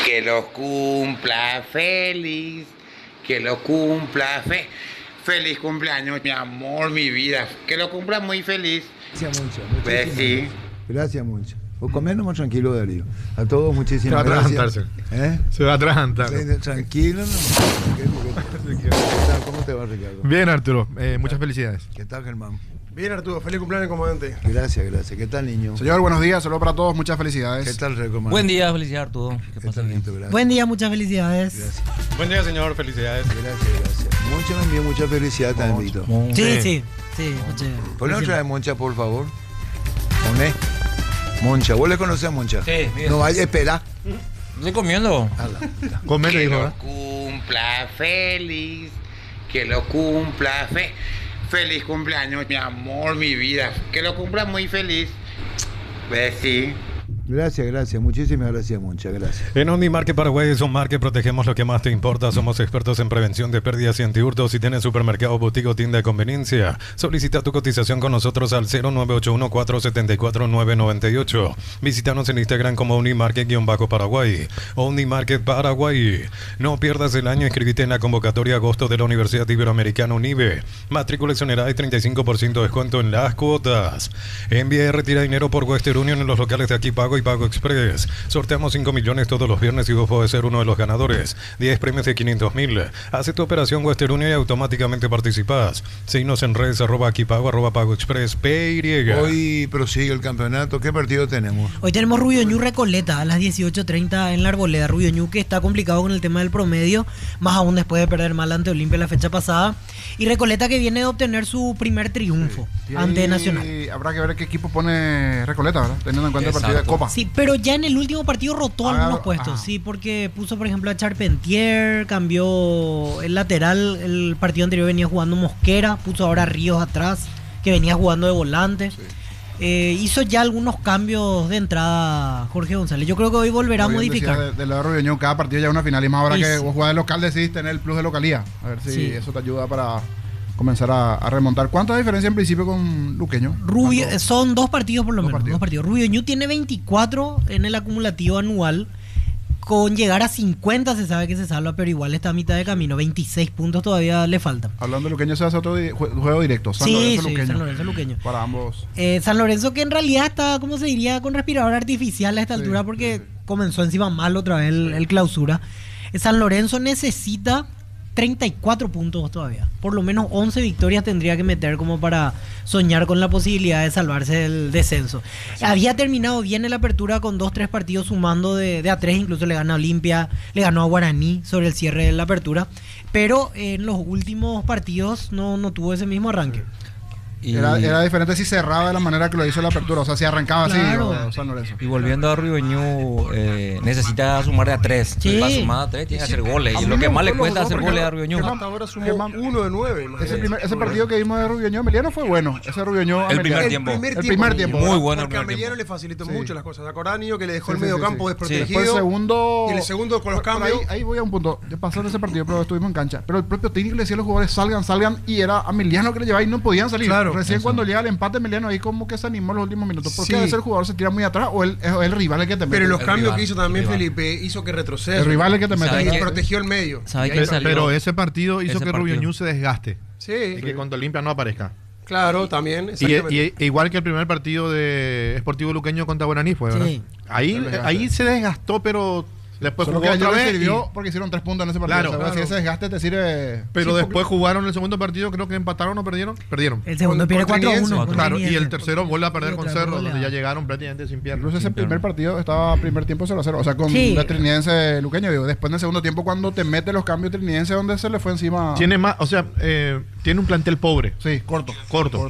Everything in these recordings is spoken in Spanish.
Que lo cumpla feliz, que lo cumpla feliz cumpleaños, mi amor, mi vida. Que lo cumpla muy feliz. Gracias mucho. Pues sí. Gracias mucho. Vos comés nomás tranquilo, Darío. A todos muchísimas Se va a gracias. atragantarse. Se va a atragantar. Tranquilo, ¿Qué tal? ¿Cómo te va, Ricardo? Bien, Arturo. Muchas felicidades. ¿Qué tal, Germán? Bien, Arturo. Feliz cumpleaños, comandante. Gracias. ¿Qué tal, niño? Señor, buenos días. Saludos para todos. Muchas felicidades. ¿Qué tal, Recomando? Buen día, felicidades, Arturo. ¿Qué tal, Nito? Gracias. Buen día, muchas felicidades. Gracias. Buen día, señor. Felicidades. Gracias. Moncha me envió mucha felicidad también, Nito. Sí. Poné otra vez Moncha, por favor. Poné. Moncha. ¿Vos le conocés a Moncha? Sí, bien. No vaya, espera. Estoy comiendo. Comer, Que dijo, lo ¿verdad? cumpla feliz, que lo cumpla feliz cumpleaños, mi amor, mi vida. Que lo cumpla muy feliz. Pues sí. Gracias. Muchísimas gracias, Moncha. Gracias. En Unimarket Paraguay es un market, protegemos lo que más te importa. Somos expertos en prevención de pérdidas y anti-hurtos. Si tienes supermercado, boutique o tienda de conveniencia, solicita tu cotización con nosotros al 0981-474-998. Visítanos en Instagram como Unimarket-Paraguay o Unimarket Paraguay. No pierdas el año, inscribite en la convocatoria agosto de la Universidad Iberoamericana UNIBE. Matrícula exonerada y 35% de descuento en las cuotas. Envía y retira dinero por Western Union en los locales de Aquí Pago y Pago Express. Sorteamos 5 millones todos los viernes y vos podés ser uno de los ganadores. 10 premios de 500.000. Hace tu operación Western Union y automáticamente participás. Síguenos en redes @Aquí Pago, @Pago Express, PY. Hoy prosigue el campeonato. ¿Qué partido tenemos? Hoy tenemos Rubio Ñu Recoleta a las 18:30 en la Arboleda. Rubio Ñu que está complicado con el tema del promedio, más aún después de perder mal ante Olimpia la fecha pasada. Y Recoleta que viene de obtener su primer triunfo ante Nacional. Habrá que ver qué equipo pone Recoleta, ¿verdad? Teniendo en cuenta el partido de Copa. Sí, pero ya en el último partido rotó algunos puestos. Ajá. Sí, porque puso, por ejemplo, a Charpentier, cambió el lateral. El partido anterior venía jugando Mosquera, puso ahora a Ríos atrás, que venía jugando de volante. Sí. Hizo ya algunos cambios de entrada Jorge González. Yo creo que hoy volverá a modificar. De la Rubio Ñu, cada partido ya es una final. Y más ahora Sí, que sí. vos jugás de local, decidís tener el plus de localía. A ver si Sí. eso te ayuda para comenzar a remontar. ¿Cuánta diferencia en principio con Luqueño? Rubio, son 2 partidos por lo menos. partidos. 2 partidos. Rubio Ñu tiene 24 en el acumulativo anual. Con llegar a 50 se sabe que se salva, pero igual está a mitad de camino. 26 puntos todavía le faltan. Hablando de Luqueño, se hace otro juego directo. San Lorenzo Luqueño. San Lorenzo Luqueño. Para ambos. San Lorenzo que en realidad está, ¿cómo se diría? Con respirador artificial a esta altura porque comenzó encima mal otra vez el clausura. San Lorenzo necesita 34 puntos todavía. Por lo menos 11 victorias tendría que meter como para soñar con la posibilidad de salvarse del descenso. Había terminado bien en la apertura con 2-3 partidos sumando de a 3, incluso le ganó a Olimpia, le ganó a Guaraní sobre el cierre de la apertura, pero en los últimos partidos no tuvo ese mismo arranque. Era diferente si cerraba de la manera que lo hizo la apertura, o sea, si arrancaba Claro. así San Lorenzo. Y volviendo a Rubio Ñu, necesita sumar de a 3. Sí. Para sumar a 3 tiene que hacer goles. Y lo que más le cuesta hacer goles a Rubio Ñu. Germán, Ahora sumó 1 de 9. Ese partido que vimos de Rubio Ñu Emiliano fue bueno. Ese Rubio Ñu El primer Ameliano. tiempo. El primer tiempo. Muy bueno el Porque a primer Emiliano tiempo. le facilitó Sí. mucho las cosas. A Coranio que le dejó Sí, el medio sí, campo sí. desprotegido. Después el segundo. Y el segundo con los cambios. Ahí voy a un punto. Ya pasó en ese partido, pero estuvimos en cancha. Pero el propio técnico le decía a los jugadores salgan. Y era Emiliano que le llevaba y no podían salir. Claro. Recién Eso. cuando llega el empate, Emiliano ahí como que se animó en los últimos minutos. Porque Sí. a veces el jugador se tira muy atrás o el rival el que te mete. Pero los El cambios rival, que hizo también el rival. Felipe hizo que retroceda. El rival el que te mete. ¿Sabe Y qué? protegió el medio. ¿Sabe Y qué ahí salió? Pero ese partido hizo Ese que Rubio partido. Ñu se desgaste. Sí, Y que contra Olimpia no aparezca. claro, también. Y Exactamente. igual que el primer partido de Sportivo Luqueño contra Guaraní fue, ¿verdad? Sí. Ahí se desgastó, pero después Solo jugó que otra ayer le vez. sirvió porque hicieron 3 puntos en ese partido. Claro, O sea, claro. Si ese desgaste te sirve. Pero Sí, después jugaron el segundo partido, creo que empataron o perdieron. Perdieron. El segundo Con- pierde con 4-1. Triniense. con Claro, y el Triniense. tercero vuelve a perder Y con otra Cerro, goleada. donde ya llegaron prácticamente sin piernas. Incluso ese sin primer piernas. partido estaba primer tiempo 0-0. O sea, con Sí. la Triniense Luqueño. Digo, después en el segundo tiempo, cuando te mete los cambios Triniense, donde se le fue encima. Tiene más, o sea, tiene un plantel pobre. Sí, corto. Corto,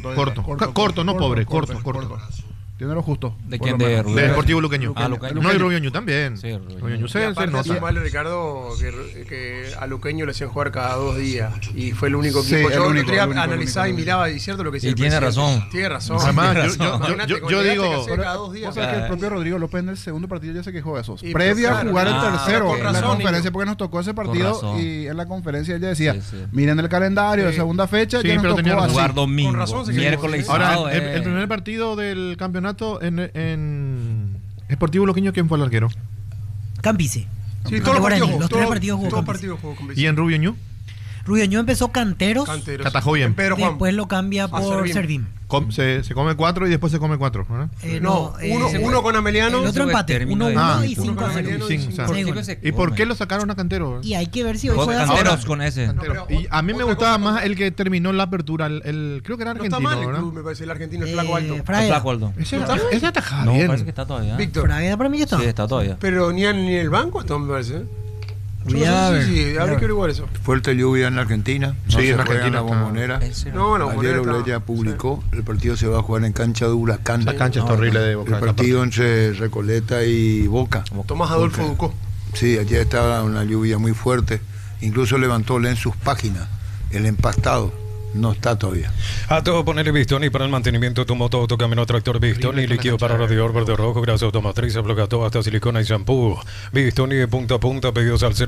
no pobre, corto. Tiene lo justo. ¿De por quién? lo menos. Rubio? De Sportivo Luqueño. Ah, Luqueño. No, y Rubio Ñu también. Sí, Rubio Rubio Ñu Y se aparte nota. hacía mal Ricardo que a Luqueño le hacían jugar cada 2 días y fue el único Sí, equipo. el Yo el único, otro día el único, analizaba el y único. miraba y cierto lo que decía Y el tiene presidente. razón. Tiene razón. Además, Imagínate, yo con el digo- que hacía cada 2 días. Vos sabés que el propio Rodrigo López en el segundo partido ya se quejó de eso. Y, Previa pero a jugar claro, el tercero con en la razón, conferencia, niño. porque nos tocó ese Con partido razón. y en la conferencia ella decía, Sí. miren el calendario de Sí. segunda fecha, Sí, ya pero nos tenía tocó razón. así. Jugar domingo, Con razón se miércoles y equivocó, Ahora, sábado. el primer partido del campeonato en Sportivo Luqueño, ¿quién fue el arquero? Campici. Sí, todos los Guaraní, partidos jugó. los tres partidos jugó Todos Campi. partidos jugó con ¿Y Bici. en Rubio Ñu? Rubio Ñu empezó Canteros, Canteros. Que atajó bien. En Pedro Juan. después lo cambia por Servín. Servín. Se come 4 y después se come 4, ¿verdad? No, uno con Ameliano. El otro empate, terminó 1-1 de- y Ah, 5-0. sí, o sea, Sí, Por bueno. ¿Y por qué lo sacaron a Cantero? Y hay que ver si hoy Con juega Canteros Servín. con ese. Cantero. No, pero Y a mí me otra gustaba cosa más el que terminó la apertura, el creo que era No está argentino, mal el ¿verdad? club, me parece, el argentino, el flaco alto. El Fraga. Flaco Aldo. Ese atajaba No, bien. parece que está todavía. Víctor. Fraga para mí ya está. Sí, está todavía. Pero ni en el banco está, me parece. Voy a ver, Sí, voy a habría ver. que averiguar eso. Fuerte lluvia en Argentina. Sí, se en juega Argentina la está- Bombonera. ¿En serio? No, la Ayer Bombonera está- Oblea publicó, el partido se va a jugar en cancha de Huracán. La cancha está horrible de Boca. El partido entre Recoleta y Boca. Tomás Adolfo Boca. Ducó. Sí, ayer estaba una lluvia muy fuerte. Incluso levantó en sus páginas. El empastado no está todavía. A todo ponerle Bistoni para el mantenimiento de tu moto, autocamino, tractor Bistoni, líquido para radiador verde rojo, grasa automotriz, bloqueado hasta silicona y shampoo. Bistoni de punta a punta, pedidos al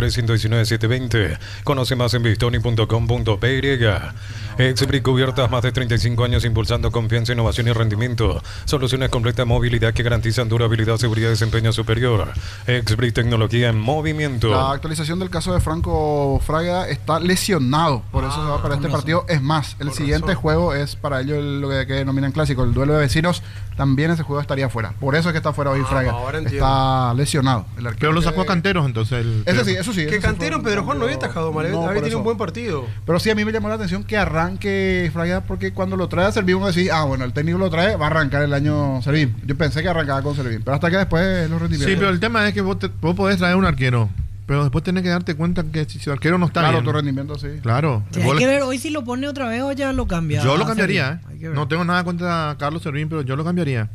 093-119-720. Conoce más en bistoni.com.py. Exbrick Cubiertas, más de 35 años impulsando confianza, innovación y rendimiento. Soluciones completas de movilidad que garantizan durabilidad, seguridad y desempeño superior. Exbrick Tecnología en movimiento. La actualización del caso de Franco Fraga está lesionado, por eso se va para este partido. Es más, el siguiente juego es para ellos lo que denominan clásico, el duelo de vecinos. También ese juego estaría fuera. Por eso es que está fuera hoy Fraga. ahora entiendo. Está lesionado. El arquero Pero lo sacó a que- Canteros entonces. Eso sí. Que eso sí Cantero en fue Pedro un Juan no había cambio- atajado mal, No, había por tenido un eso. buen partido. Pero sí, a mí me llamó la atención que arranque Fraga, porque cuando lo trae a Servín, uno decía, bueno, el técnico lo trae, va a arrancar el año Servín. Yo pensé que arrancaba con Servín, pero hasta que después los rendimientos. Sí, pero el tema es que vos podés traer un arquero, pero después tenés que darte cuenta que si el arquero no está claro, bien. tu rendimiento sí. Claro. Sí, hay que ver hoy si lo pone otra vez o ya lo cambia. Yo lo a cambiaría, Servín. Hay que ver. No tengo nada contra Carlos Servín, pero yo lo cambiaría.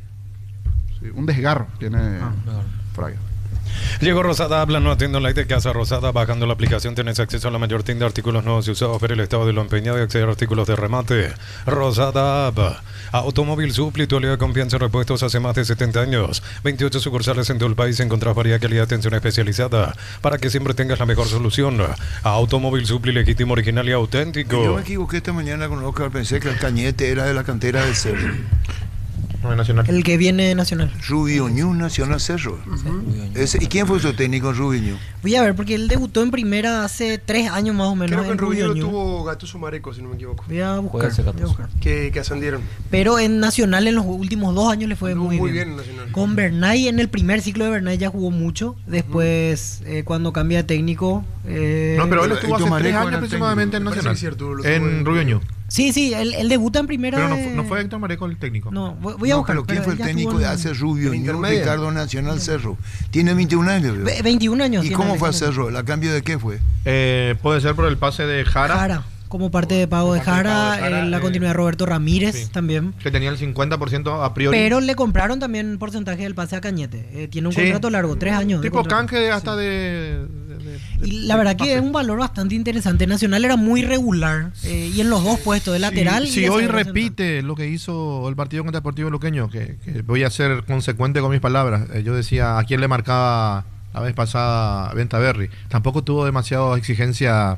Sí, un desgarro tiene Fraga. Llegó Rosada Habla, no atiendo online de Casa Rosada. Bajando la aplicación tienes acceso a la mayor tienda de artículos nuevos y usados. Ver el estado de lo empeñado y acceder a artículos de remate. Rosada App. Automóvil Supli, tu aliado de confianza en repuestos hace más de 70 años. 28 sucursales en todo el país. Encontrás variedad, calidad, atención especializada para que siempre tengas la mejor solución. Automóvil Supli, legítimo, original y Yo auténtico. me equivoqué esta mañana con Oscar, pensé que el Cañete era de la cantera del Cerro. No es Nacional. El que viene nacional. Rubio Ñu, Nacional Cerro. ¿Y quién fue su técnico en Rubio Ñu? Voy a ver, porque él debutó en primera hace 3 años más o menos. Creo que en Rubio lo Ñu. tuvo Gattuso Mareco, si no me equivoco. Voy a buscar. Puede ser voy a Gattuso. buscar. Que ascendieron. Pero en Nacional en los últimos 2 años le fue Anduvo muy, muy bien. bien en Nacional. Con Bernay en el primer ciclo de Bernay ya jugó mucho. Después, cuando cambia de técnico. No, pero él pero estuvo ¿y tu hace 3 Mareco años era aproximadamente en técnico? Me Nacional. parece que es cierto, lo tuvo En en- Rubio Ñu. Sí, él debuta en primera. Pero de- no fue Héctor Mareco el técnico. No, voy a No, buscar. pero ¿quién fue el él ya técnico estuvo de en- hace Rubio en Ñu? intermedia. Ricardo Nacional Cerro. Tiene 21 años. ¿verdad? 21 años. ¿Y tiene cómo el fue a equipo. Cerro? ¿A cambio de qué fue? Puede ser por el pase de Jara, Jara, como parte de pago de Parte de pago Jara, de Jara, la continuidad de Roberto Ramírez sí. también. que tenía el 50% a priori. Pero le compraron también un porcentaje del pase a Cañete. Tiene un Sí. contrato largo, 3 años. de tipo contrato. canje hasta de Y la verdad que pase. es un valor bastante interesante. Nacional era muy regular. Y en los dos puestos, de lateral y Si de hoy zaguero repite lo que hizo el partido contra Deportivo Luqueño, que voy a ser consecuente con mis palabras. Yo decía a quién le marcaba la vez pasada Ventaverri. Tampoco tuvo demasiada exigencia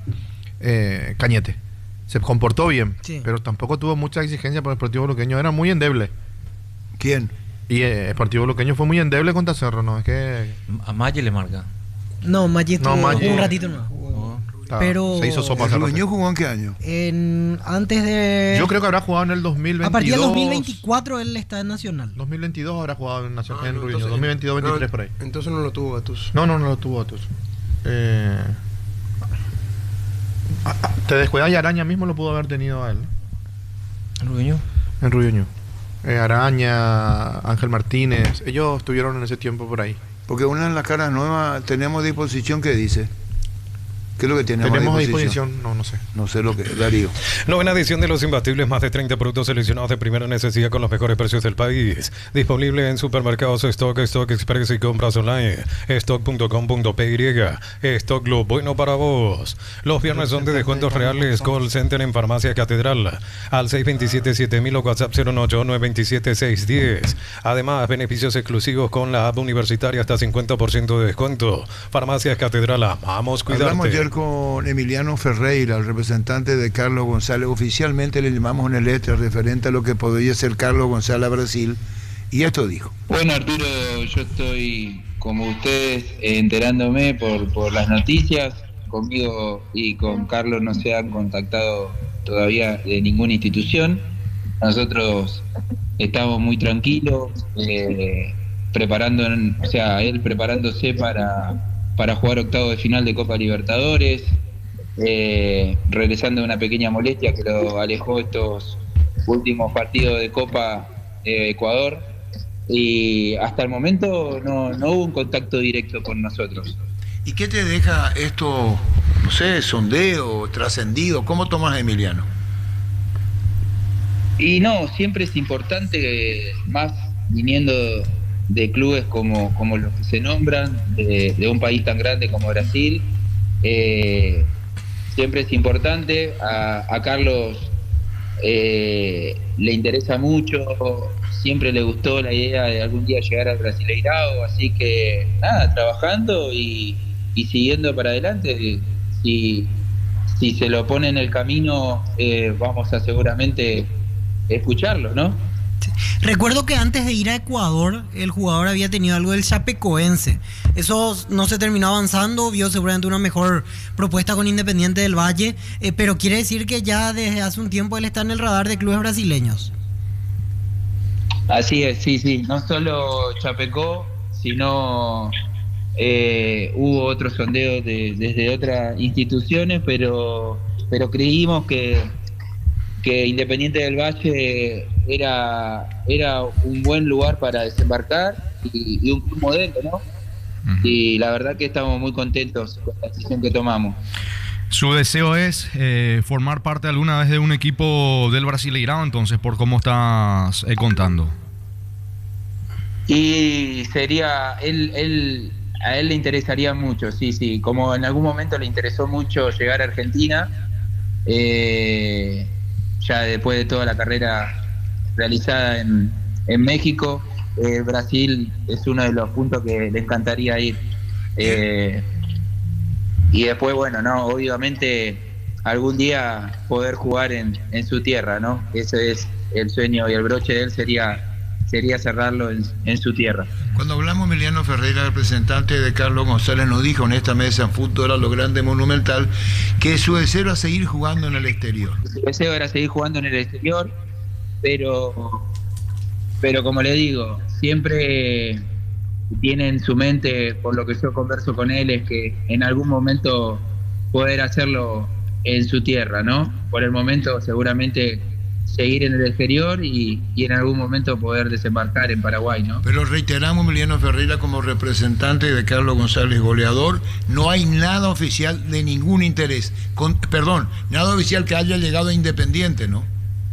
Cañete. Se comportó bien, Sí. pero tampoco tuvo mucha exigencia por el Deportivo Luqueño. Era muy endeble. ¿Quién? Y el Deportivo Luqueño fue muy endeble contra Cerro, ¿no? Es que A Maggi le marca. No, Maggi estuvo Maggi- un ratito no. estaba- Pero- se hizo sopa hace ¿Rubio rato. Ñu jugó en qué año? Antes de. Yo creo que habrá jugado en el 2022. a partir del 2024 él está en Nacional. 2022 habrá jugado en, Ah, en no, Ruiño. entonces- 2022-23 no, por ahí. Entonces no lo tuvo Gattuso. No lo tuvo Atos. Te descuidas y Araña mismo lo pudo haber tenido a él. Rubiño. En Rubio Ñu. Araña, Ángel Martínez. Ellos estuvieron en ese tiempo por ahí. Porque una de las caras nuevas tenemos a disposición, ¿qué dice? ¿Qué es lo que tenemos, Tenemos a disposición, no sé. No sé lo que, Darío. Novena edición de Los Imbatibles, más de 30 productos seleccionados de primera necesidad con los mejores precios del país. Disponible en supermercados Stock, Stock Express y compras online. Stock.com.py. Stock, lo bueno para vos. Los viernes son de descuentos reales. Call Center en Farmacia Catedral. Al 627-7000 o WhatsApp 098-927-610. Además, beneficios exclusivos con la app universitaria hasta 50% de descuento. Farmacias Catedral, amamos Hablamos cuidarte. ayer con Emiliano Ferreira, el representante de Carlos González. Oficialmente le llamamos en el este referente a lo que podría ser Carlos González a Brasil. Y esto dijo. Bueno, Arturo, yo estoy, como ustedes, enterándome por las noticias. Conmigo y con Carlos no se han contactado todavía de ninguna institución. Nosotros estamos muy tranquilos, él preparándose para jugar octavo de final de Copa Libertadores, regresando de una pequeña molestia que lo alejó estos últimos partidos de Copa Ecuador, y hasta el momento no hubo un contacto directo con nosotros. ¿Y qué te deja esto, no sé, sondeo, trascendido? ¿Cómo tomas, Emiliano? Y no, siempre es importante, más viniendo de clubes como los que se nombran, de un país tan grande como Brasil, siempre es importante. A Carlos le interesa mucho, siempre le gustó la idea de algún día llegar al Brasileirao, así que nada, trabajando y siguiendo para adelante. Si se lo pone en el camino, vamos a seguramente escucharlo, ¿no? Recuerdo que antes de ir a Ecuador, el jugador había tenido algo del Chapecoense. Eso no se terminó avanzando, vio seguramente una mejor propuesta con Independiente del Valle, pero quiere decir que ya desde hace un tiempo él está en el radar de clubes brasileños. Así es, sí. No solo Chapecó, sino hubo otros sondeos desde otras instituciones, pero creímos que Independiente del Valle era un buen lugar para desembarcar y un club modelo, ¿no? Uh-huh. Y la verdad que estamos muy contentos con la decisión que tomamos. Su deseo es formar parte alguna vez de un equipo del Brasileirao, entonces, por cómo estás contando. Y sería, a él le interesaría mucho, sí, como en algún momento le interesó mucho llegar a Argentina, ya después de toda la carrera realizada en México, Brasil es uno de los puntos que le encantaría ir. Y después, bueno, no, obviamente algún día poder jugar en su tierra, ¿no? Ese es el sueño, y el broche de él sería cerrarlo en su tierra. Cuando hablamos, Emiliano Ferreira, representante de Carlos González, nos dijo en esta mesa en Fútbol a lo Grande Monumental que su deseo era seguir jugando en el exterior. Su deseo era seguir jugando en el exterior, pero como le digo, siempre tiene en su mente, por lo que yo converso con él, es que en algún momento poder hacerlo en su tierra, ¿no? Por el momento seguramente seguir en el exterior y en algún momento poder desembarcar en Paraguay, ¿no? Pero reiteramos, Emiliano Ferreira, como representante de Carlos González, goleador, no hay nada oficial de ningún interés. Nada oficial que haya llegado a Independiente, ¿no?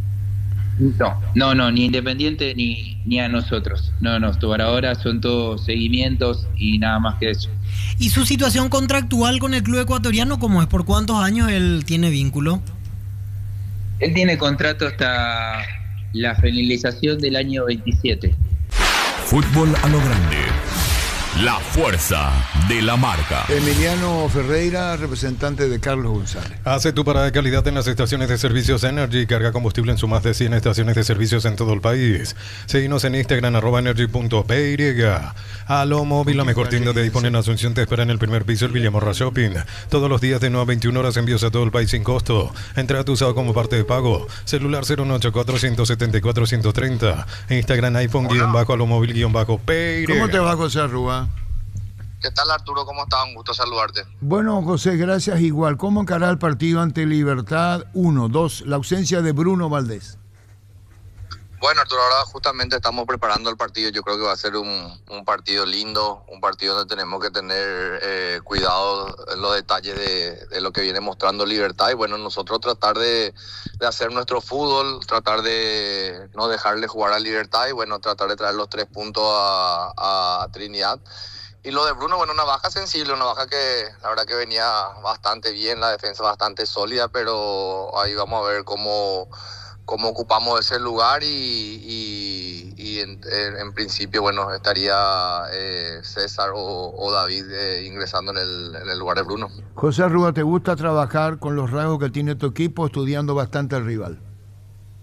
No, ni Independiente ni a nosotros. No, por ahora son todos seguimientos y nada más que eso. ¿Y su situación contractual con el club ecuatoriano cómo es? ¿Por cuántos años él tiene vínculo? Él tiene contrato hasta la finalización del año 27. Fútbol a lo grande. La fuerza de la marca. Emiliano Ferreira, representante de Carlos González. Hace tu parada de calidad en las estaciones de servicios Energy. Carga combustible en sus más de 100 estaciones de servicios en todo el país. Seguinos en Instagram, @energy.py. A lo móvil, la mejor tienda de iPhone en Asunción te espera en el primer piso, el Villamorra Shopping. Todos los días de 9 a 21 horas, envíos a todo el país sin costo. Entra tu usado como parte de pago. Celular 018-474-130. Instagram iPhone-a-lo-móvil-py. ¿Cómo te va, José Arrua? ¿Qué tal, Arturo? ¿Cómo estás? Un gusto saludarte. Bueno, José, gracias igual. ¿Cómo encarar el partido ante Libertad? 1, 2, la ausencia de Bruno Valdés. Bueno, Arturo, ahora justamente estamos preparando el partido. Yo creo que va a ser un partido lindo, un partido donde tenemos que tener cuidado en los detalles de lo que viene mostrando Libertad. Y bueno, nosotros tratar de hacer nuestro fútbol, tratar de no dejarle jugar a Libertad y bueno, tratar de traer los 3 puntos a Trinidad. Y lo de Bruno, bueno, una baja sensible, una baja que la verdad que venía bastante bien, la defensa bastante sólida, pero ahí vamos a ver cómo ocupamos ese lugar y en principio, bueno, estaría César o David ingresando en el lugar de Bruno. José Arrua, ¿te gusta trabajar con los rasgos que tiene tu equipo, estudiando bastante al rival?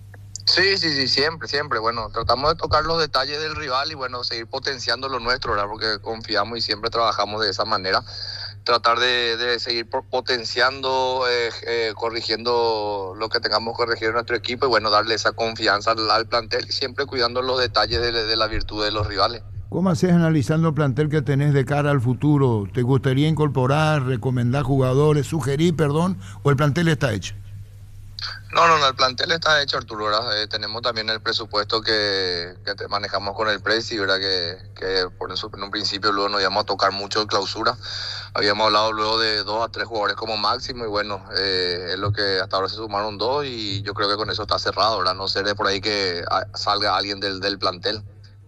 Sí, siempre. Bueno, tratamos de tocar los detalles del rival y bueno, seguir potenciando lo nuestro, ¿verdad? Porque confiamos y siempre trabajamos de esa manera. Tratar de seguir potenciando, corrigiendo lo que tengamos que corregir en nuestro equipo y bueno, darle esa confianza al plantel y siempre cuidando los detalles de la virtud de los rivales. ¿Cómo haces analizando el plantel que tenés de cara al futuro? ¿Te gustaría incorporar, recomendar jugadores, sugerir, o el plantel está hecho? No, el plantel está hecho, Arturo, ¿verdad? Tenemos también el presupuesto que manejamos con el Presi, ¿verdad? Que en un principio luego nos íbamos a tocar mucho de clausura. Habíamos hablado luego de 2 a 3 jugadores como máximo y bueno, es lo que hasta ahora se sumaron 2 y yo creo que con eso está cerrado, ¿verdad? No seré por ahí que salga alguien del plantel.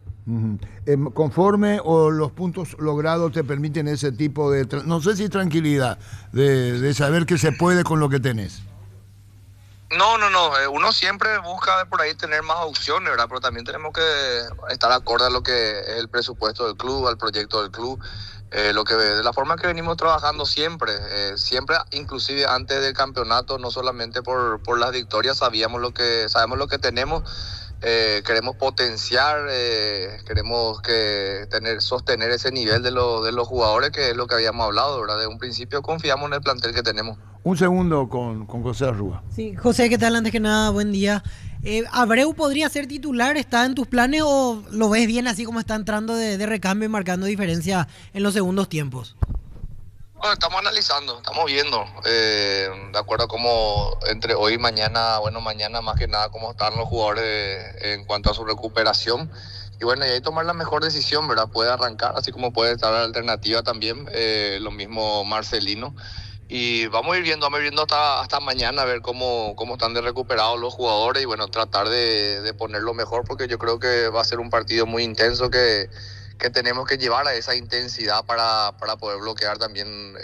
¿Conforme o los puntos logrados te permiten ese tipo de, no sé si tranquilidad, de saber que se puede con lo que tenés? No, uno siempre busca por ahí tener más opciones, ¿verdad? Pero también tenemos que estar acorde a lo que es el presupuesto del club, al proyecto del club, de la forma que venimos trabajando siempre, inclusive antes del campeonato, no solamente por las victorias, sabemos lo que tenemos. Queremos potenciar, queremos sostener ese nivel de los jugadores, que es lo que habíamos hablado, ¿verdad? De un principio confiamos en el plantel que tenemos. Un segundo con José Arrúa. Sí, José, ¿qué tal? Antes que nada, buen día. ¿Abreu podría ser titular? ¿Está en tus planes o lo ves bien así como está entrando de recambio y marcando diferencia en los segundos tiempos? Bueno, estamos analizando, estamos viendo, de acuerdo a cómo entre hoy y mañana, mañana más que nada cómo están los jugadores en cuanto a su recuperación. Y bueno, y ahí tomar la mejor decisión, ¿verdad? Puede arrancar, así como puede estar la alternativa también, lo mismo Marcelino. Y vamos a ir viendo hasta mañana a ver cómo están de recuperados los jugadores y bueno, tratar de ponerlo mejor porque yo creo que va a ser un partido muy intenso que tenemos que llevar a esa intensidad para poder bloquear también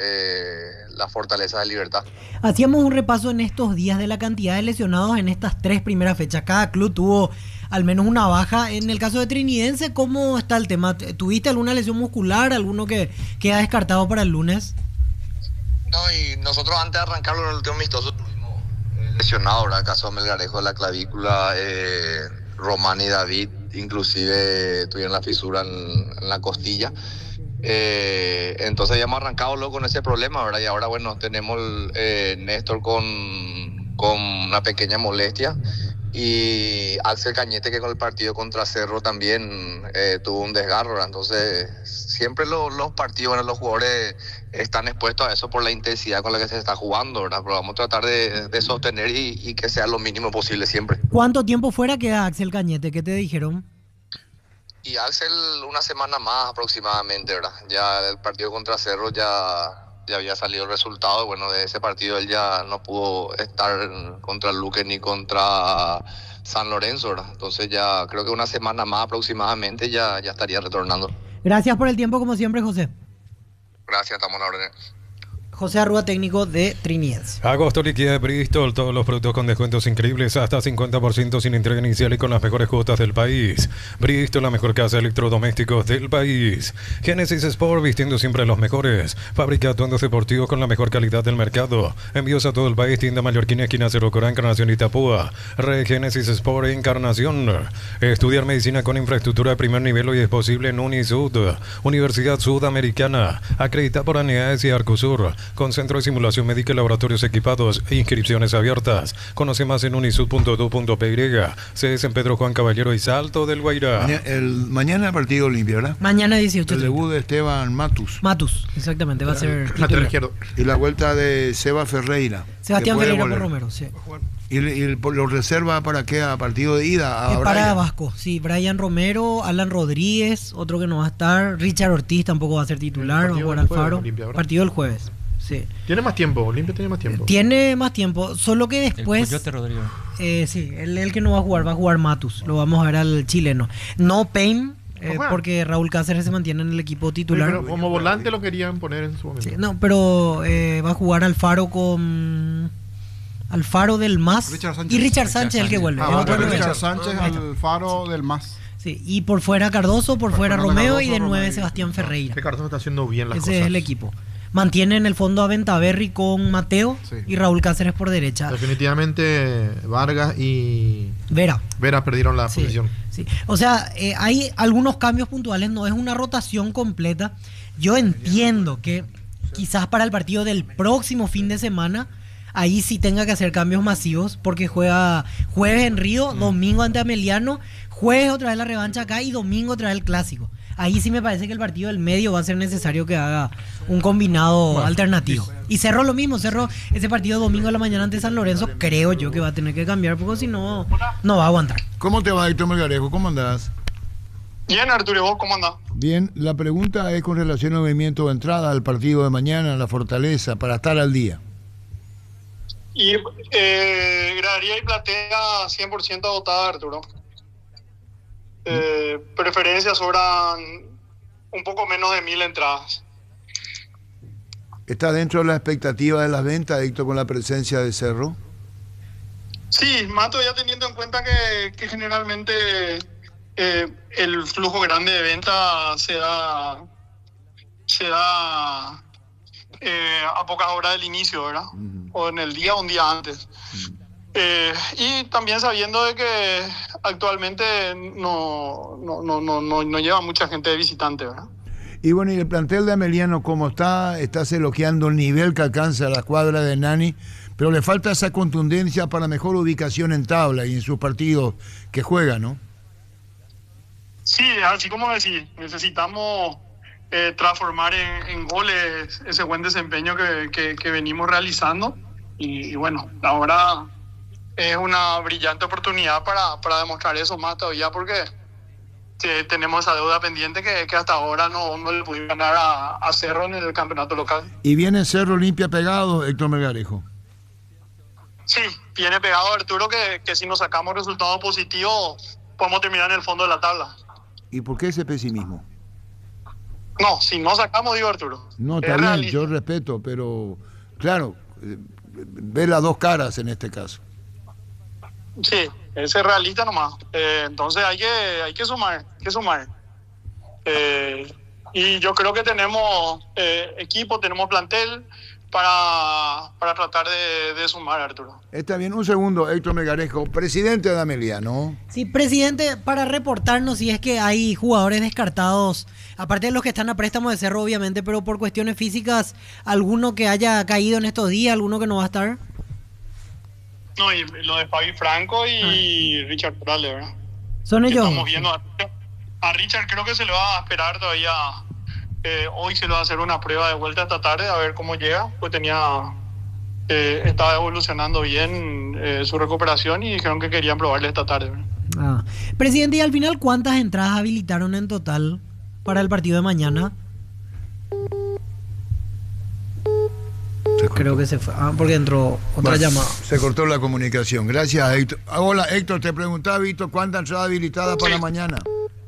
la fortaleza de Libertad. Hacíamos un repaso en estos días de la cantidad de lesionados en estas 3 primeras fechas. Cada club tuvo al menos una baja. En el caso de Trinidense, ¿cómo está el tema? ¿Tuviste alguna lesión muscular? ¿Alguno que queda descartado para el lunes? No, y nosotros antes de arrancarlo en el último amistoso tuvimos lesionados, ¿verdad? El caso de Melgarejo de la clavícula, Román y David inclusive tuvieron la fisura en la costilla. Entonces ya hemos arrancado luego con ese problema, ¿verdad? Y ahora, bueno, tenemos Néstor con una pequeña molestia y Axel Cañete, que con el partido contra Cerro también tuvo un desgarro, ¿verdad? Entonces siempre los partidos, bueno, los jugadores están expuestos a eso por la intensidad con la que se está jugando, ¿verdad? Pero vamos a tratar de sostener y que sea lo mínimo posible siempre. ¿Cuánto tiempo fuera queda Axel Cañete? ¿Qué te dijeron? Y Axel una semana más aproximadamente, ¿verdad? Ya el partido contra Cerro ya había salido el resultado y bueno, de ese partido él ya no pudo estar contra Luque ni contra San Lorenzo, ¿verdad? Entonces ya creo que una semana más aproximadamente ya estaría retornando. Gracias por el tiempo como siempre, José. Gracias, estamos en la orden. José Arrúa, técnico de Trinidense. Agosto liquida Bristol, todos los productos con descuentos increíbles, hasta 50% sin entrega inicial y con las mejores cuotas del país. Bristol, la mejor casa de electrodomésticos del país. Genesis Sport, vistiendo siempre a los mejores. Fábrica de atuendos deportivos con la mejor calidad del mercado. Envíos a todo el país, tienda mallorquina, esquina Cerro Corá, Encarnación y Tapúa. Red Genesis Sport, Encarnación. Estudiar medicina con infraestructura de primer nivel hoy es posible en Unisud. Universidad Sudamericana, acreditada por ANEAES y Arcosur. Con centro de simulación médica y laboratorios equipados e inscripciones abiertas. Conoce más en unisud.edu.py. Sedes en Pedro Juan Caballero y Salto del Guairá. Mañana el partido Olimpia, ¿verdad? Mañana 18. El debut de Esteban Matus. Exactamente, va a ser lateral izquierdo. Y la vuelta de Seba Ferreira. Sebastián Ferreira por Romero, sí. ¿Y lo reserva para qué? ¿A partido de ida? Es para Vasco, sí. Brian Romero, Alan Rodríguez, otro que no va a estar. Richard Ortiz tampoco va a ser titular. Va a jugar Alfaro. Partido del jueves. Sí. Tiene más tiempo, Olimpia tiene más tiempo. Tiene más tiempo, solo que después... El Coyote Rodrigo. Sí, el que no va a jugar Matus, lo vamos a ver al chileno. No Payne, porque Raúl Cáceres se mantiene en el equipo titular. Pero como volante lo querían poner en su momento. Sí, no, pero va a jugar Alfaro con... Alfaro del MAS y Richard Sánchez el que vuelve. Richard Sánchez, Alfaro del MAS. Sí, y por fuera Cardoso, por fuera Romeo y de 9 Sebastián Ferreira. Que Cardoso está haciendo bien las cosas. Ese es el equipo. Mantiene en el fondo a Ventaverri con Mateo Sí. y Raúl Cáceres por derecha. Definitivamente Vargas y Vera. perdieron la Sí, posición. sí. O sea, hay algunos cambios puntuales, no es una rotación completa. Yo entiendo que quizás para el partido del próximo fin de semana, ahí sí tenga que hacer cambios masivos, porque juega jueves en Río, domingo ante Ameliano, jueves otra vez la revancha acá y domingo otra vez el clásico. Ahí sí me parece que el partido del medio va a ser necesario que haga un combinado alternativo. Y Cerro lo mismo, Cerro ese partido domingo a la mañana ante San Lorenzo, creo yo que va a tener que cambiar, porque si no, no va a aguantar. ¿Cómo te va, Héctor Melgarejo? ¿Cómo andás? Bien, Arturo, ¿vos cómo andás? Bien, la pregunta es con relación al movimiento de entrada al partido de mañana, la Fortaleza, para estar al día. Y gradería y platea 100% agotada, Arturo. Preferencias sobran un poco menos de 1000 entradas. ¿Está dentro de la expectativa de las ventas, Héctor, con la presencia de Cerro? Sí, Mato, ya teniendo en cuenta que generalmente el flujo grande de venta se da a pocas horas del inicio, ¿verdad? O en el día o un día antes. Y también sabiendo de que actualmente no lleva mucha gente de visitante, ¿verdad? Y bueno, ¿y el plantel de Ameliano cómo está? Estás elogiando el nivel que alcanza la escuadra de Nani, pero le falta esa contundencia para mejor ubicación en tabla y en sus partidos que juega, ¿no? Sí, así como decís, necesitamos transformar en goles ese buen desempeño que venimos realizando. Y bueno, ahora es una brillante oportunidad para demostrar eso más todavía, porque tenemos esa deuda pendiente que hasta ahora no le pudimos ganar a Cerro en el campeonato local. Y viene Cerro limpia pegado, Héctor Melgarejo. Sí, viene pegado, Arturo, que si nos sacamos resultados positivos podemos terminar en el fondo de la tabla. ¿Y por qué ese pesimismo? No, si no sacamos, digo, Arturo. No, está Es bien, realista. yo respeto, pero claro, ve las dos caras en este caso. Sí, ese es realista nomás. Entonces hay que sumar, y yo creo que tenemos equipo, tenemos plantel para tratar de sumar, Arturo. Está bien, un segundo, Héctor Melgarejo, presidente de Ameliano. Sí, presidente, para reportarnos si es que hay jugadores descartados, aparte de los que están a préstamo de Cerro, obviamente, pero por cuestiones físicas, ¿alguno que haya caído en estos días, alguno que no va a estar? No, y lo de Fabi Franco y Richard Morales, ¿verdad? Son Que ellos. Estamos viendo a Richard, creo que se le va a esperar todavía. Hoy se le va a hacer una prueba de vuelta esta tarde a ver cómo llega, pues estaba evolucionando bien su recuperación y dijeron que querían probarle esta tarde, ¿verdad? Presidente, y al final, ¿cuántas entradas habilitaron en total para el partido de mañana? Creo que se fue. Porque entró otra llamada. Se cortó la comunicación. Gracias, Héctor. Hola, Héctor, te preguntaba, Víctor, ¿cuántas entradas habilitadas para mañana?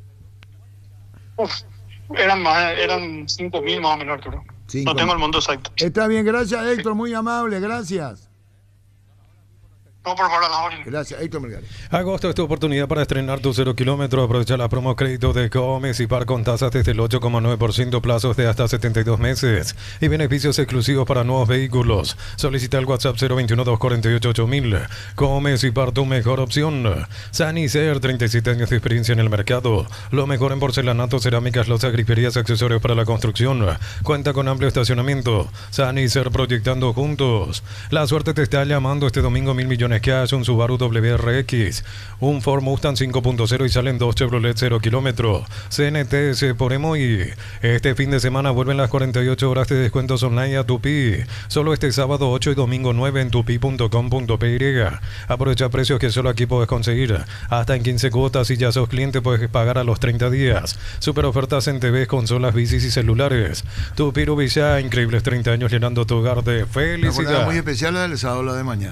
Eran 5.000 más o menos, Arturo. No tengo el monto exacto. Está bien, gracias, Héctor, muy amable, gracias. No, por favor, a la orden. Gracias, Héctor Melgarejo. Agosto es tu oportunidad para estrenar tu 0 kilómetro. Aprovecha la promo crédito de Comes y Par con tasas desde el 8,9%, plazos de hasta 72 meses y beneficios exclusivos para nuevos vehículos. Solicita el WhatsApp 021-248-8000. Comes y Par, tu mejor opción. Sanicer, 37 años de experiencia en el mercado. Lo mejor en porcelanato, cerámicas, losas, griferías, accesorios para la construcción. Cuenta con amplio estacionamiento. Sanicer, proyectando juntos. La suerte te está llamando este domingo. 1.000 millones cash, un Subaru WRX, un Ford Mustang 5.0 y salen 2 Chevrolet 0 kilómetros. CNTS por Emoy. Este fin de semana vuelven las 48 horas de descuentos online a Tupi. Solo este sábado 8 y domingo 9 en tupi.com.py. Aprovecha precios que solo aquí puedes conseguir. Hasta en 15 cuotas y ya sos cliente puedes pagar a los 30 días. Super ofertas en TVs, consolas, bicis y celulares. Tupi Rubilla, increíbles 30 años llenando tu hogar de Una jornada felicidad. muy especial la del sábado, la de mañana.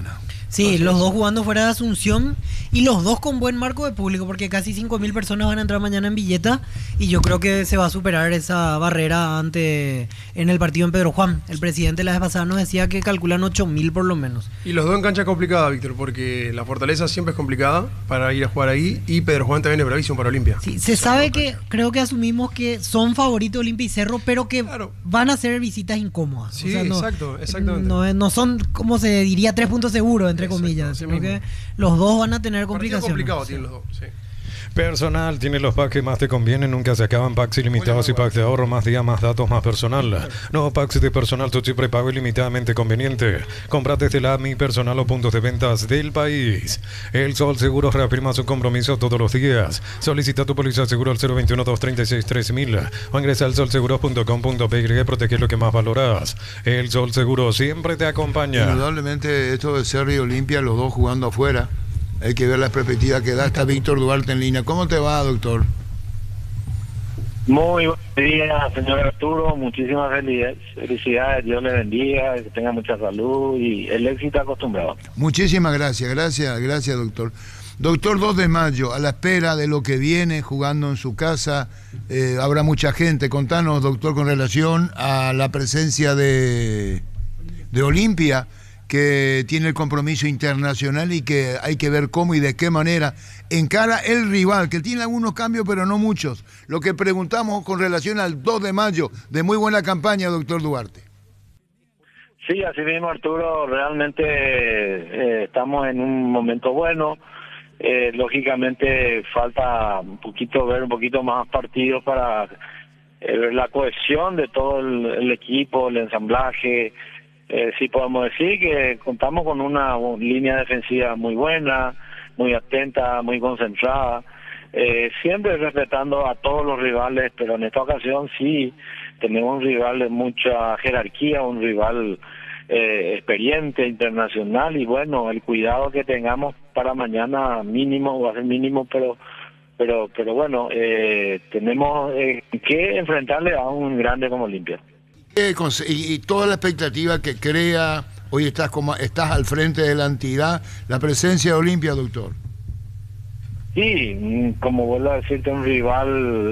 Sí, los dos jugando fuera de Asunción y los dos con buen marco de público, porque casi 5.000 personas van a entrar mañana en Villeta y yo creo que se va a superar esa barrera en el partido en Pedro Juan. El presidente la vez pasada nos decía que calculan 8.000 por lo menos. Y los dos en cancha complicada, Víctor, porque la Fortaleza siempre es complicada para ir a jugar ahí y Pedro Juan también es bravísimo para Olimpia. Sí, se sabe que, creo que asumimos que son favoritos Olimpia y Cerro, pero que van a ser visitas incómodas. Sí, o sea, exactamente. No son, como se diría, 3 puntos seguros, entre comillas, sino que los dos van a tener complicaciones. Complicado tienen los dos, sí. Personal, tiene los packs que más te convienen, nunca se acaban. Packs ilimitados y packs de ahorro, más días, más datos, más personal. Nuevos packs de personal, tu chip prepago ilimitadamente conveniente. Compra desde la Mi Personal o puntos de ventas del país. El Sol Seguros reafirma su compromiso todos los días. Solicita tu póliza de seguro al 021-236-3000 o ingresa al solseguros.com.py. Protege lo que más valoras. El Sol Seguro siempre te acompaña. Indudablemente esto de Cerro y Olimpia, los dos jugando afuera. Hay que ver la perspectiva que da. Está Víctor Duarte en línea. ¿Cómo te va, doctor? Muy buenos días, señor Arturo. Muchísimas felicidades. Dios le bendiga, que tenga mucha salud y el éxito acostumbrado. Muchísimas gracias, gracias, doctor. Doctor, 2 de mayo, a la espera de lo que viene, jugando en su casa, habrá mucha gente. Contanos, doctor, con relación a la presencia de Olimpia, que tiene el compromiso internacional y que hay que ver cómo y de qué manera encara el rival, que tiene algunos cambios pero no muchos. Lo que preguntamos con relación al 2 de mayo, de muy buena campaña, doctor Duarte. Sí, así mismo, Arturo, realmente estamos en un momento bueno. Lógicamente falta ver un poquito más partidos para ver la cohesión de todo el equipo, el ensamblaje. Sí podemos decir que contamos con una línea defensiva muy buena, muy atenta, muy concentrada, siempre respetando a todos los rivales, pero en esta ocasión sí tenemos un rival de mucha jerarquía, un rival experiente, internacional, y bueno, el cuidado que tengamos para mañana mínimo, va a ser mínimo, pero bueno, tenemos que enfrentarle a un grande como Olimpia. Y toda la expectativa que crea, hoy estás al frente de la entidad, la presencia de Olimpia, doctor. Sí, como vuelvo a decirte, un rival,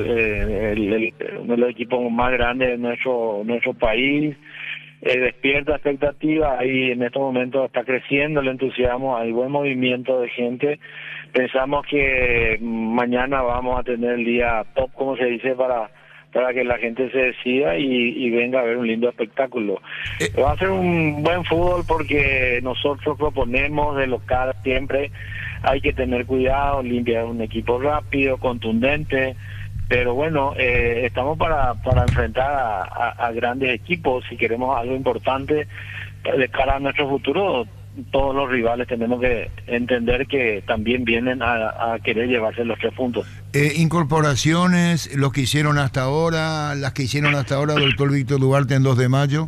uno de los equipos más grandes de nuestro país, despierta expectativa y en estos momentos está creciendo el entusiasmo, hay buen movimiento de gente. Pensamos que mañana vamos a tener el día top, como se dice, para que la gente se decida y venga a ver un lindo espectáculo. Va a ser un buen fútbol porque nosotros proponemos de local siempre, hay que tener cuidado, Olimpia es un equipo rápido, contundente, pero bueno, estamos para enfrentar a grandes equipos. Si queremos algo importante de cara a nuestro futuro, todos los rivales tenemos que entender que también vienen a querer llevarse los 3 puntos. Incorporaciones, las que hicieron hasta ahora, doctor Víctor Duarte, en 2 de mayo.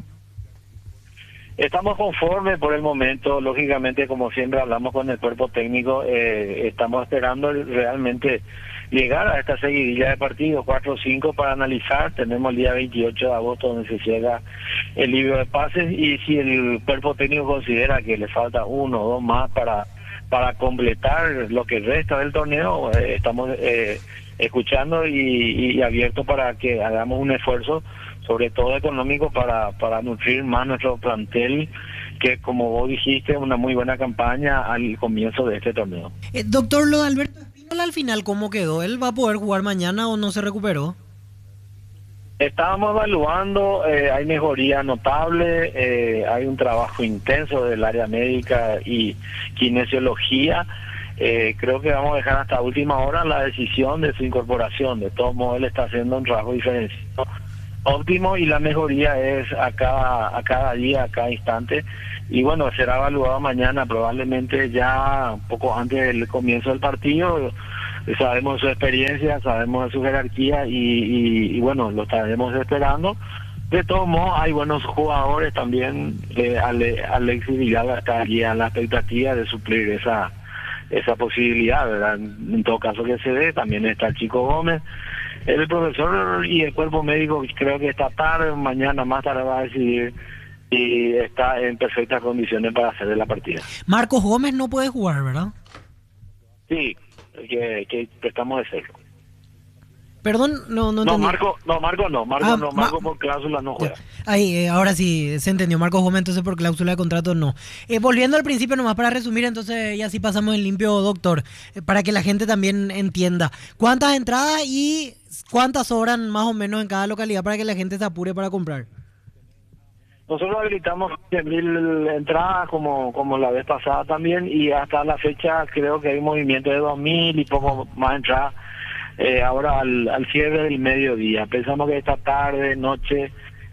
Estamos conformes por el momento, lógicamente, como siempre hablamos con el cuerpo técnico, estamos esperando realmente llegar a esta seguidilla de partidos, 4 o 5 para analizar. Tenemos el día 28 de agosto donde se llega el libro de pases, y si el cuerpo técnico considera que le falta 1 o 2 más para completar lo que resta del torneo, estamos escuchando y abiertos para que hagamos un esfuerzo, sobre todo económico, para nutrir más nuestro plantel, que como vos dijiste, una muy buena campaña al comienzo de este torneo. Doctor, lo de Alberto Espínola al final, ¿cómo quedó? ¿Él va a poder jugar mañana o no se recuperó? Estábamos evaluando, hay mejoría notable, hay un trabajo intenso del área médica y kinesiología. Creo que vamos a dejar hasta última hora la decisión de su incorporación. De todos modos, él está haciendo un trabajo diferenciado óptimo y la mejoría es a cada día, a cada instante. Y bueno, será evaluado mañana, probablemente ya un poco antes del comienzo del partido. Sabemos su experiencia, sabemos de su jerarquía y bueno, lo estaremos esperando. De todos modos, hay buenos jugadores también. Alexis Villalba está allí a la expectativa de suplir esa posibilidad, ¿verdad? En todo caso que se dé, también está el Chico Gómez. El profesor y el cuerpo médico creo que esta tarde, mañana más tarde va a decidir y está en perfectas condiciones para hacer de la partida. Marcos Gómez no puede jugar, ¿verdad? Sí, que estamos de cero. Perdón, no entendí. Marco por cláusula no juega. Ahí, ahora sí, se entendió. Marcos Gómez, entonces por cláusula de contrato no. Volviendo al principio, nomás para resumir, entonces y así pasamos en limpio, doctor, para que la gente también entienda. ¿Cuántas entradas y cuántas sobran más o menos en cada localidad para que la gente se apure para comprar? Nosotros habilitamos 10.000 entradas como la vez pasada también, y hasta la fecha creo que hay un movimiento de 2.000 y poco más entradas. Ahora al cierre del mediodía. Pensamos que esta tarde, noche,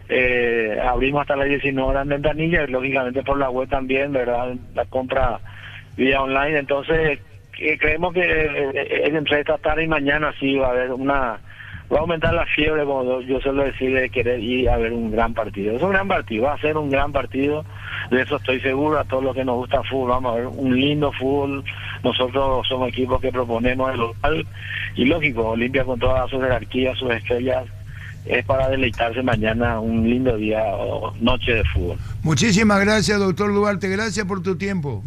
abrimos hasta las 19 horas en ventanilla, y lógicamente por la web también, ¿verdad? La compra vía online. Entonces, creemos que entre esta tarde y mañana sí va a haber va a aumentar la fiebre, como yo suelo decir, de querer ir a ver un gran partido. Es un gran partido, va a ser un gran partido, de eso estoy seguro. A todos los que nos gusta el fútbol, vamos a ver un lindo fútbol. Nosotros somos equipos que proponemos el local, y lógico, Olimpia con toda su jerarquía, sus estrellas, es para deleitarse mañana un lindo día o noche de fútbol. Muchísimas gracias, doctor Duarte, gracias por tu tiempo.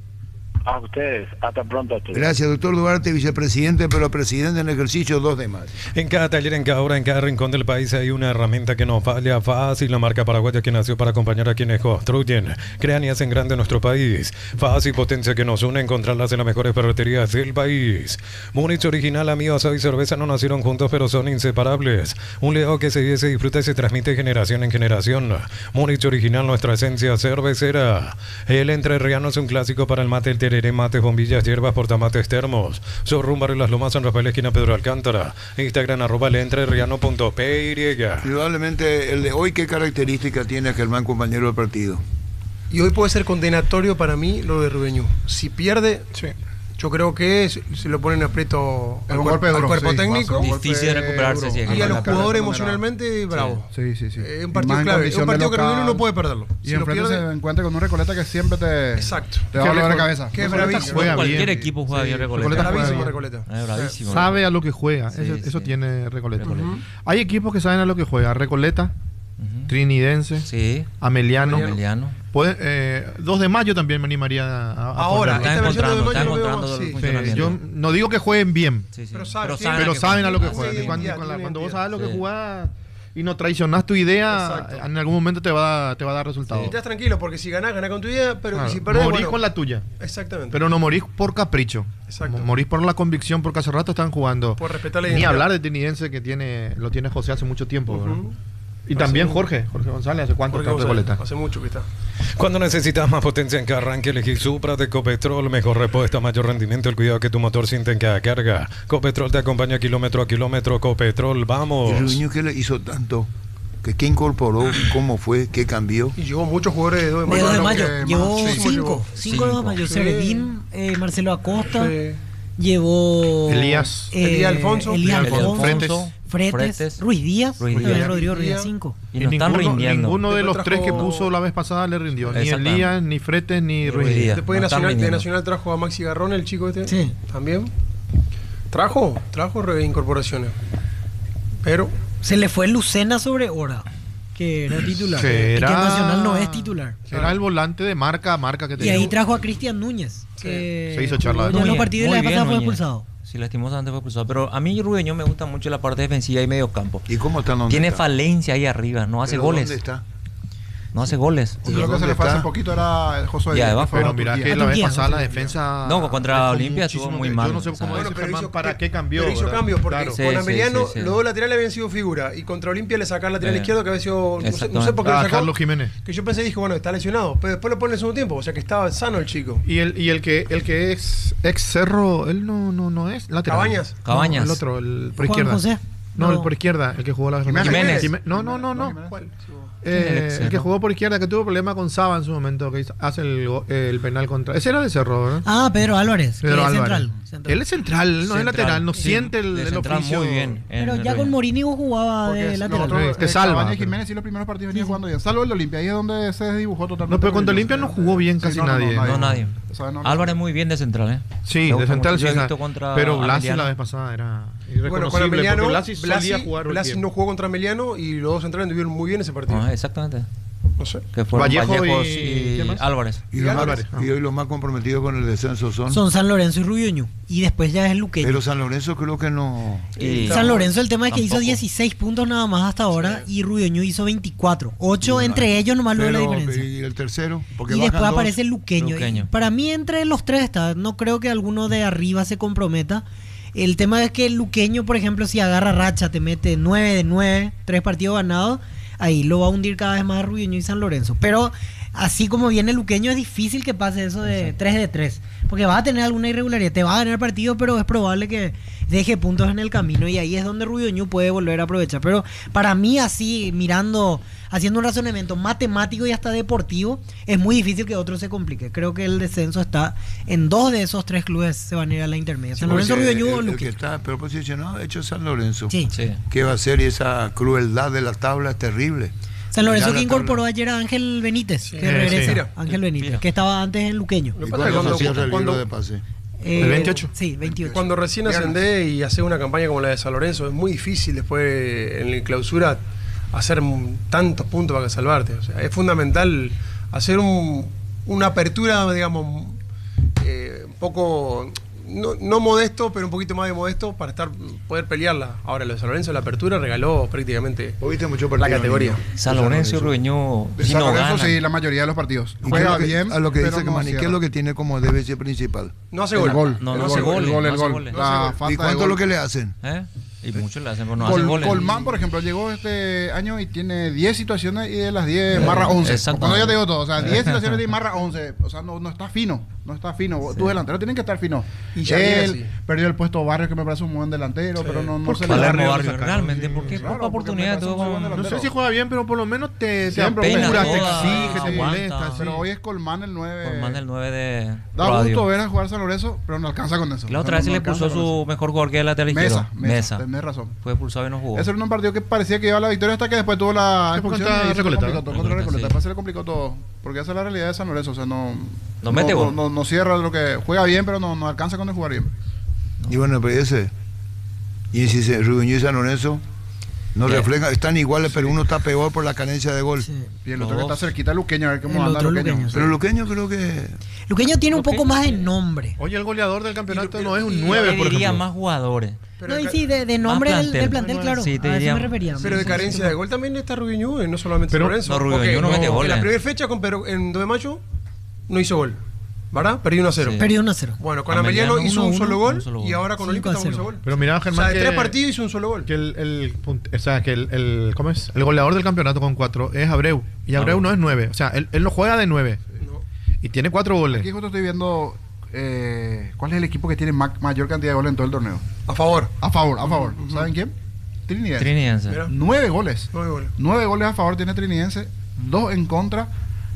A ustedes, hasta pronto a ustedes. Gracias, doctor Duarte, vicepresidente, pero presidente en ejercicio 2 de mayo. En cada taller, en cada hora, en cada rincón del país hay una herramienta que no falla. Fácil, la marca paraguaya que nació para acompañar a quienes construyen, crean y hacen grande nuestro país. Fácil, potencia que nos une, encontrarlas en las mejores ferreterías del país. Múnich original, amigo, asado y cerveza no nacieron juntos, pero son inseparables. Un legado que se vive, se disfruta y se transmite generación en generación. Múnich original, nuestra esencia cervecera. El entrerriano es un clásico para el mate, el tereré, mates, bombillas, hierbas, portamates, termos. Showroom Barrio Las Lomas, San Rafael, esquina Pedro Alcántara. Instagram @elentreRriano.py. Indudablemente, el de hoy, ¿qué característica tiene Germán, compañero del partido? Y hoy puede ser condenatorio para mí lo de Rubeño. Si pierde, yo creo que se lo ponen aprieto al cuerpo técnico. Difícil de recuperarse. Y a los jugadores emocionalmente, bravo. Sí. Un partido clave, un partido que Rubeño no puede perderlo. Y enfrente se encuentra con un Recoleta que siempre te va a dolor de cabeza. Que bravísimo. Cualquier equipo juega bien Recoleta. Recoleta. Bravísimo. Sabe a lo que juega. Eso tiene Recoleta. Hay equipos que saben a lo que juega. Recoleta, Trinidense, Ameliano. 2 de mayo también me animaría a ahora, está encontrando yo no digo que jueguen bien, pero saben a lo que juegan. Cuando vos sabes lo que jugás y no traicionás tu idea, en algún momento te va a dar resultados. Y estás tranquilo, porque si ganás con tu idea, pero claro, si perdés, morís con la tuya. Exactamente. Pero no morís por capricho. Exacto. Morís por la convicción, porque hace rato están jugando. Por respetar la Ni identidad. hablar de Trinidense, que lo tiene José hace mucho tiempo. Y también Jorge González, ¿hace cuánto está en Recoleta? Hace mucho que está. Cuando necesitas más potencia en cada arranque, elegí Supra de Copetrol. Mejor respuesta, mayor rendimiento, el cuidado que tu motor siente en cada carga. Copetrol te acompaña kilómetro a kilómetro. Copetrol, vamos. ¿El Rubeño qué le hizo tanto? ¿Qué incorporó? ¿Cómo fue? ¿Qué cambió? Y llevó muchos jugadores de 2 de De 2 de mayo. mayo. Llevó 5 de 2 de mayo. Servín, Marcelo Acosta. Llevó Elías Alfonso, Fretes, Ruiz Díaz, Rodrigo Ruiz 5. Y no están rindiendo. Ninguno de los 3 que puso la vez pasada le rindió. Ni Elías, ni Fretes, ni Ruiz Díaz. Después de Nacional trajo a Maxi Garrón, el chico este. Sí. También. Trajo reincorporaciones. Pero se le fue Lucena sobre Hora, que era titular. Que Nacional no es titular. Era el volante de marca que tenía. Y ahí trajo a Cristian Núñez. Que se hizo charla. En los partidos de la pasada fue expulsado. Sí, lastimosamente fue expulsado. Pero a mí Rubeño me gusta mucho la parte defensiva y medio campo. ¿Y cómo está? Tiene falencia ahí arriba, no hace goles. ¿Dónde está? No hace goles. Yo creo que se le fue hace poquito era el Josué. Pero mira que la vez pasada la defensa. No, contra Olimpia estuvo muy mal. Yo no sé cómo dice Germán para qué cambió. Pero hizo cambios porque con Ameliano los 2 laterales habían sido figura. Y contra Olimpia le sacaron lateral izquierdo que había sido. No sé por qué lo sacó. Carlos Jiménez. Que yo pensé, dije, bueno, está lesionado. Pero después lo pone en el segundo tiempo. O sea que estaba sano el chico. Y el que es ex Cerro, él no es lateral. Cabañas. El otro, el por izquierda. José. No, el por izquierda, el que jugó la Jiménez. No. El que jugó por izquierda, que tuvo problema con Saba en su momento, que hace el penal contra. Ese era de Cerro, ¿verdad? Ah, Pedro Álvarez. Pedro Álvarez. Central. Él es central, no es lateral, no siente el oficio. Muy bien. Pero ya con Morínigo jugaba de lateral. Te salva. Jiménez y los primeros partidos venía jugando bien. Salvo el de Olimpia, ahí es donde se dibujó totalmente. No, pero contra Olimpia no jugó bien casi nadie. No, nadie. Álvarez muy bien de central, Sí, de central sí. Pero Blasi Ameliano. la vez pasada era bueno, con Ameliano, Blasi no jugó contra Ameliano y los 2 centrales anduvieron muy bien ese partido. Exactamente. No sé. Que fueron Vallejo Vallejos y- y, ¿quién más? Álvarez. Y hoy los más comprometidos con el descenso Son San Lorenzo y Rubiño. Y después ya es Luqueño. Pero San Lorenzo creo que no. San Lorenzo, el tema es que Tampoco. hizo 16 puntos nada más hasta ahora y Rubiño hizo 24. 8 entre ellos nomás lo de la diferencia. ¿Y el tercero? Porque Y bajan después dos. aparece Luqueño. Luqueño. Y para mí entre los tres está. No creo que alguno de arriba se comprometa. El tema es que el Luqueño, por ejemplo, si agarra racha, te mete 9 de 9, 3 partidos ganados, ahí lo va a hundir cada vez más Rubiño y San Lorenzo. Pero así como viene el Luqueño, es difícil que pase eso de 3 de 3. Porque va a tener alguna irregularidad. Te va a ganar partido, pero es probable que deje puntos en el camino. Y ahí es donde Rubiño puede volver a aprovechar. Pero para mí, así, mirando, haciendo un razonamiento matemático y hasta deportivo, es muy difícil que otro se complique. Creo que el descenso está en 2 de esos 3 clubes, se van a ir a la intermedia. San Lorenzo, Rubiño o el que Luqueño. está peor posicionado, de hecho, es San Lorenzo. Sí. Sí. ¿Qué va a hacer? Y esa crueldad de la tabla es terrible. San Lorenzo Mirá que la tabla. incorporó ayer a Ángel Benítez, que Sí, regresa. sí. Ángel Benítez, Mira. que estaba antes en Luqueño. Lo ¿Y que pasa es cuándo que se cierra el cuando- libro de pase? ¿El 28? Sí, 28. Cuando recién ascendés y haces una campaña como la de San Lorenzo, es muy difícil después en la clausura hacer tantos puntos para salvarte. O sea, es fundamental hacer una apertura, digamos, un poco, no modesto, pero un poquito más de modesto para poder pelearla. Ahora, lo de San Lorenzo, la apertura regaló prácticamente ¿Vos viste mucho la partido, categoría. niño? San Lorenzo y Rubiño, De si San no Lorenzo ganan. sí, la mayoría de los partidos. ¿Y qué es Juega lo que- bien, a lo que pero dice que no Mani, ¿qué es cierra. lo que tiene como déficit principal? No hace El gol. gol. No, el no gol, hace el goles, gol, no el hace gol. goles. La ¿Y falta de cuánto es gol. lo que le hacen? ¿Eh? Y muchos le hacen, pero no hacen goles. Colmán, por ejemplo, llegó este año y tiene 10 situaciones y de las 10 marra 11. Exactamente. Cuando ya te digo todo, o sea, 10 situaciones y marra 11. O sea, no está fino. No está fino. Tus delanteros tienen que estar finos. Y ya viene Él así. perdió el puesto Barrios, que me parece un buen delantero, pero no ¿Por se qué le da. Palermo Barrio Barrio? Realmente, ¿por qué Claro, poca porque oportunidad me tuvo parece un buen con... No delantero. sé si juega bien, pero por lo menos te Siempre apura, te toda, exige, te aguanta. molesta. sí. Pero hoy es Colmán el 9. Colmán el 9 de Da Radio. gusto ver a jugar San Lorenzo, pero no alcanza con eso. La O otra sea, vez se no le alcanza puso con su mejor jugador que el lateral izquierdo. Mesa. Tenés razón. Fue expulsado y no jugó. Ese era un partido que parecía que iba a la victoria hasta que después tuvo la Sí, porque expulsión está y se le Recoleta, complicó todo, ¿no? contra Recoleta. Sí. Después se le complicó todo. Porque esa es la realidad de San Lorenzo. O sea, No mete gol. no cierra lo que juega bien, pero no alcanza con el jugar bien. Y bueno, pero ese. Y si Rubiño y San Lorenzo no reflejan, están iguales, pero uno está peor por la carencia de gol. Y el otro que está cerquita, Luqueño, a ver cómo El anda otro Luqueño. Luqueño, sí. Pero Luqueño creo que. Luqueño tiene un poco más de nombre. Oye, el goleador del campeonato no es un Yo 9, le por diría ejemplo. más jugadores. Pero No, y sí, de nombre Más del plantel. plantel, claro. Sí, te a eso diría- me refería. Pero de Sí, carencia sí, de gol también está Rubiño, no solamente Pero- San Lorenzo. No, Rubiño Porque no mete en goles. la primera fecha en 2 de mayo no hizo gol. ¿Verdad? Perdió 1-0. Sí. Perdió 1-0. Bueno, con Ameliano, Ameliano hizo un 1-1, solo gol un solo gol. y ahora con 5 Olimpia a tampoco 0. hizo gol. Pero mira, O Germán, sea, de que, 3 partidos hizo un solo gol. que o sea, que ¿cómo es? El goleador del campeonato con 4 es Abreu. Y Abreu no es 9. O sea, él no juega de 9. No. Y tiene 4 goles. Aquí justo estoy viendo cuál es el equipo que tiene mayor cantidad de goles en todo el torneo. A favor. A favor. ¿Saben quién? Trinidad. Trinidense. Mira. 9 goles. 9 goles. 9 goles a favor tiene Trinidense, 2 en contra,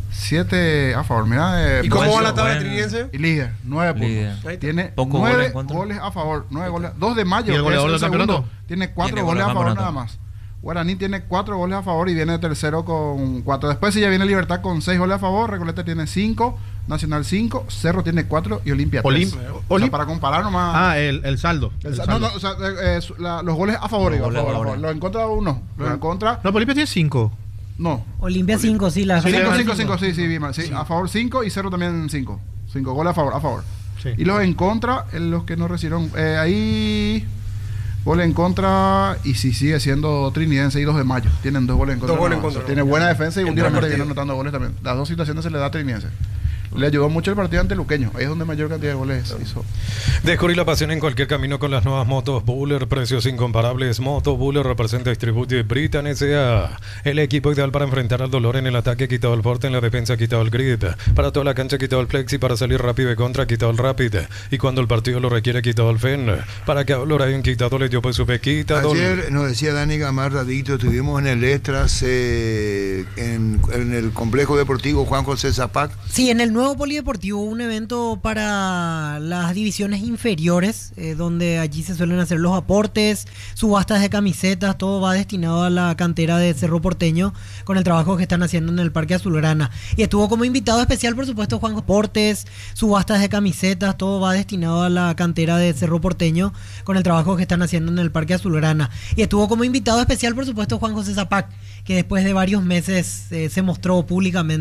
7 a favor. Mira, ¿Y cómo Bueno, va la tabla bueno. Trinidense? y líder, 9 Líder. puntos. Ahí está. Tiene Poco goles 9 en contra. goles a favor, 9 goles. 2 de mayo, ¿Y el que goleador es del segundo, campeonato? tiene 4 Tiene goles a goles favor campeonato. nada más. Guaraní tiene 4 goles a favor y viene tercero con 4. Después, si ya viene Libertad con 6 goles a favor, Recoleta tiene 5, Nacional 5, Cerro tiene 4 y Olimpia 3. O sea, para comparar nomás. Ah, el saldo. El El sa- saldo. no, o sea, los goles a favor, digo, a goles a favor, a favor. favor. Los en contra 1, los en contra No, Olimpia tiene 5. no. Olimpia 5, sí, la 5, sí, vi mal. Sí, a favor 5 y 0 también 5. 5 goles a favor. Sí. Y los en contra, los que no recibieron. Ahí, goles en contra. Y si sigue siendo Trinidense y 2 de mayo. Tienen 2 goles en contra. 2 goles en nada más. contra. Tiene buena defensa y En últimamente tres viene partidos. anotando goles también. Las dos situaciones se le da a Trinidense. Le ayudó mucho el partido ante Luqueño. Ahí es donde mayor cantidad de goles hizo. Descubrí la pasión en cualquier camino con las nuevas motos Buller, precios incomparables. Moto Buller representa Distribuye Britan S.A. El equipo ideal para enfrentar al dolor en el ataque, quitado el porte, en la defensa, quitado el grid. Para toda la cancha, quitado el flexi, para salir rápido de contra, quitado el rapid. Y cuando el partido lo requiere, quitado el fen. Para que a dolor hay un quitado, le dio pues su quitado. Ayer nos decía Dani Gamarradito, estuvimos en el Extras, en el complejo deportivo Juan José Zapac. Sí, en el nuevo nuevo polideportivo, un evento para las divisiones inferiores, donde allí se suelen hacer los aportes, subastas de camisetas, todo va destinado a la cantera de Cerro Porteño con el trabajo que están haciendo en el Parque Azulgrana. Y estuvo como invitado especial, por supuesto, Juan Portes, subastas de camisetas, todo va destinado a la cantera de Cerro Porteño con el trabajo que están haciendo en el Parque Azulgrana. Y estuvo como invitado especial, por supuesto, Juan José Zapac, que después de varios meses se mostró públicamente